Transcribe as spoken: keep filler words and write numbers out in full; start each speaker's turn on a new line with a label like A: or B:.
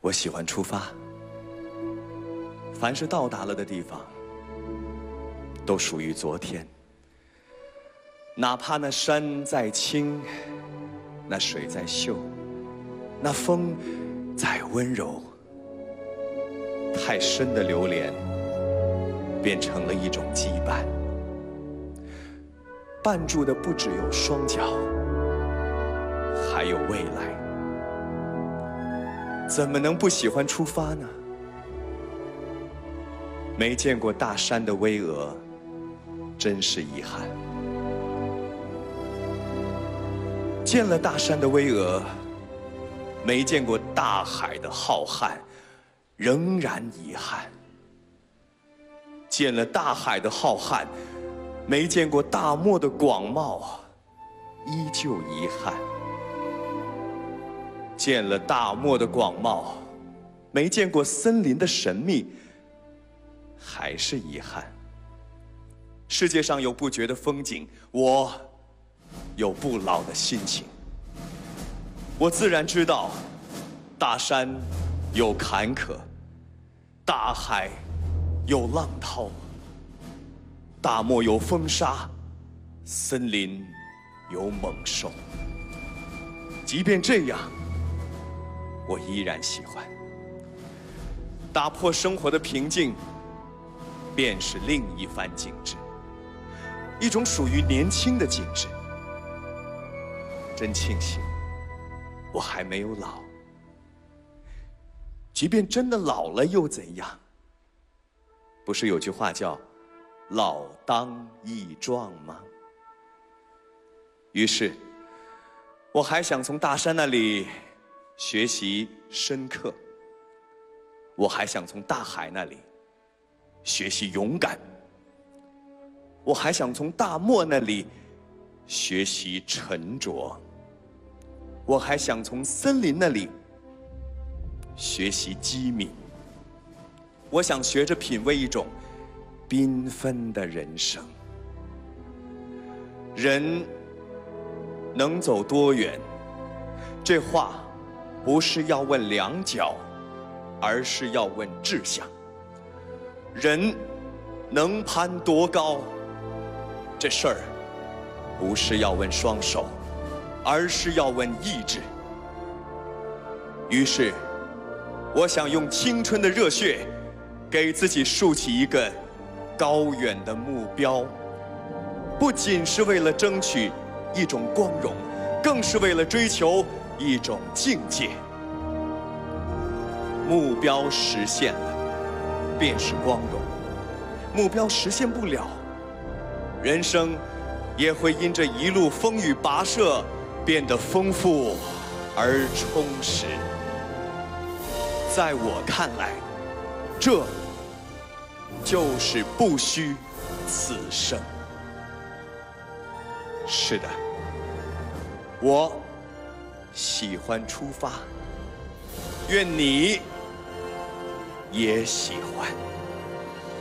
A: 我喜欢出发，凡是到达了的地方，都属于昨天。哪怕那山再青，那水再秀，那风再温柔，太深的流连，变成了一种羁绊。绊住的不只有双脚，还有未来。怎么能不喜欢出发呢？没见过大山的巍峨，真是遗憾。见了大山的巍峨，没见过大海的浩瀚，仍然遗憾。见了大海的浩瀚，没见过大漠的广袤，依旧遗憾。见了大漠的广袤，没见过森林的神秘，还是遗憾。世界上有不绝的风景，我有不老的心情。我自然知道，大山有坎坷，大海有浪涛，大漠有风沙，森林有猛兽。即便这样，我依然喜欢。打破生活的平静，便是另一番景致，一种属于年轻的景致。真庆幸，我还没有老。即便真的老了又怎样？不是有句话叫“老当益壮”吗？于是，我还想从大山那里学习深刻，我还想从大海那里学习勇敢，我还想从大漠那里学习沉着，我还想从森林那里学习机敏。我想学着品味一种缤纷的人生。人能走多远？这话不是要问两脚，而是要问志向。人能攀多高？这事儿不是要问双手，而是要问意志。于是，我想用青春的热血，给自己竖起一个高远的目标，不仅是为了争取一种光荣，更是为了追求一种境界。目标实现了，便是光荣；目标实现不了，人生也会因这一路风雨跋涉，变得丰富而充实。在我看来，这就是不虚此生。是的，我喜欢出发，愿你也喜欢。